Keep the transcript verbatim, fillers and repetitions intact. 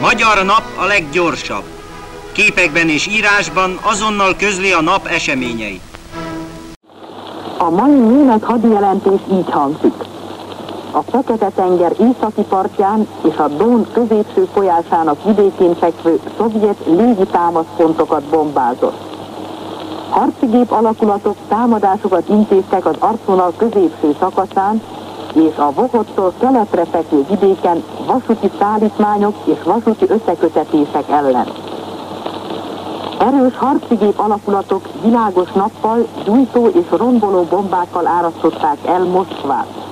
Magyar Nap a leggyorsabb. Képekben és írásban azonnal közli a nap eseményeit. A mai német hadijelentés így hangzik. A Fekete-tenger északi partján és a Don középső folyásának vidékén fekvő szovjet légitámaszpontokat bombázott. Harcigép alakulatok támadásokat intéztek az arcvonal középső szakaszán, és a Vohottól keletre fekvő vidéken vasúti szállítmányok és vasúti összekötetések ellen. Erős harcigép alakulatok világos nappal, gyújtó és romboló bombákkal árasztották el Moszkvát.